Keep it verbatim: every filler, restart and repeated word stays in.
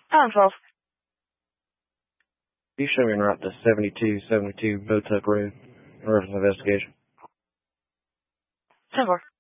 Oh, twelve. You show me en route to seventy-two seventy-two Botuck Road. In reference to investigation. ten four.